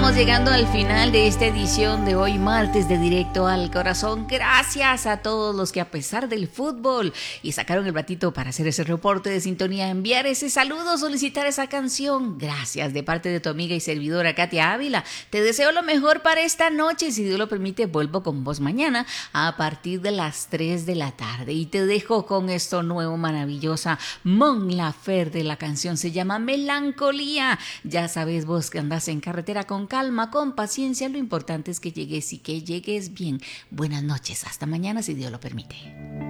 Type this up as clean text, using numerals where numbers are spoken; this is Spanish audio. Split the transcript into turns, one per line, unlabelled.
estamos llegando al final de esta edición de hoy martes de Directo al Corazón. Gracias a todos los que a pesar del fútbol y sacaron el ratito para hacer ese reporte de sintonía, enviar ese saludo, solicitar esa canción. Gracias de parte de tu amiga y servidora Katia Ávila. Te deseo lo mejor para esta noche. Si Dios lo permite, vuelvo con vos mañana a partir de las 3 de la tarde. Y te dejo con esto nuevo, maravillosa Mon Laferte. La canción se llama Melancolía. Ya sabes vos que andás en carretera, con calma, con paciencia. Lo importante es que llegues y que llegues bien. Buenas noches. Hasta mañana, si Dios lo permite.